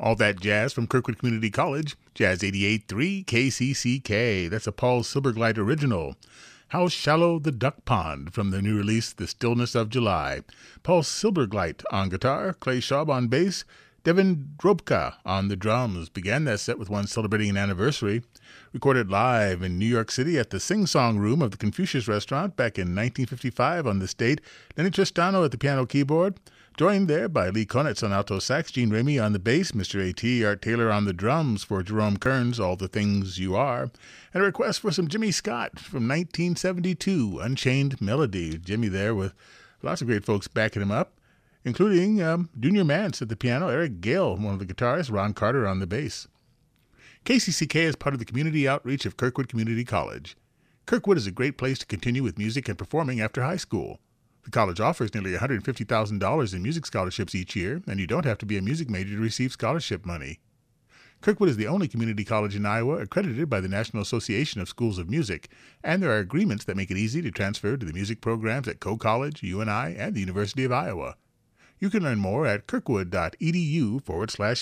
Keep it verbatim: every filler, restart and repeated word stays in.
All that jazz from Kirkwood Community College, Jazz eighty-eight point three K C C K. That's a Paul Silbergleit original. How Shallow the Duck Pond from the new release, The Stillness of July. Paul Silbergleit on guitar, Clay Schaub on bass, Devin Drobka on the drums. Began that set with one celebrating an anniversary. Recorded live in New York City at the Sing Song Room of the Confucius Restaurant back in nineteen fifty-five on this date. Lenny Tristano at the piano keyboard. Joined there by Lee Konitz on alto sax, Gene Ramey on the bass, Mister A T, Art Taylor on the drums for Jerome Kern's All the Things You Are, and a request for some Jimmy Scott from nineteen seventy-two, Unchained Melody. Jimmy there with lots of great folks backing him up, including um, Junior Mance at the piano, Eric Gale, one of the guitarists, Ron Carter on the bass. K C C K is part of the community outreach of Kirkwood Community College. Kirkwood is a great place to continue with music and performing after high school. The college offers nearly one hundred fifty thousand dollars in music scholarships each year, and you don't have to be a music major to receive scholarship money. Kirkwood is the only community college in Iowa accredited by the National Association of Schools of Music, and there are agreements that make it easy to transfer to the music programs at Coe College, U N I, and the University of Iowa. You can learn more at kirkwood.edu forward slash